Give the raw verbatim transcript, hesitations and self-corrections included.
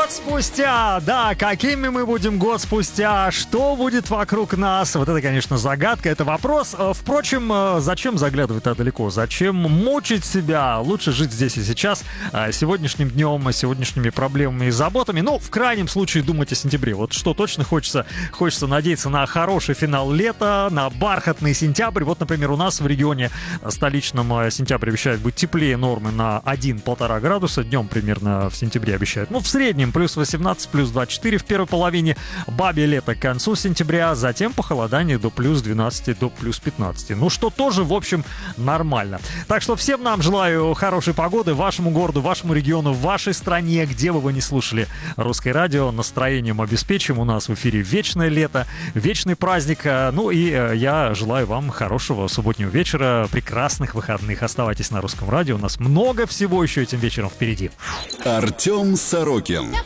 Год спустя, да, какими мы будем год спустя, что будет вокруг нас, вот это, конечно, загадка, это вопрос. Впрочем, зачем заглядывать так далеко, зачем мучить себя, лучше жить здесь и сейчас, сегодняшним днем, сегодняшними проблемами и заботами, ну, в крайнем случае думать о сентябре. Вот что точно хочется, хочется надеяться на хороший финал лета, на бархатный сентябрь. Вот, например, у нас в регионе столичном сентябрь обещает быть теплее нормы на один-полтора градуса, днем примерно в сентябре обещают, ну, в среднем плюс восемнадцать, плюс двадцать четыре в первой половине, бабье лето к концу сентября, затем похолодание до плюс двенадцати, до плюс пятнадцати. Ну, что тоже, в общем, нормально. Так что всем нам желаю хорошей погоды, вашему городу, вашему региону, в вашей стране, где бы вы ни слушали русское радио. Настроением обеспечим. У нас в эфире вечное лето, вечный праздник. Ну и я желаю вам хорошего субботнего вечера, прекрасных выходных. Оставайтесь на русском радио. У нас много всего еще этим вечером впереди. Артем Сорокин.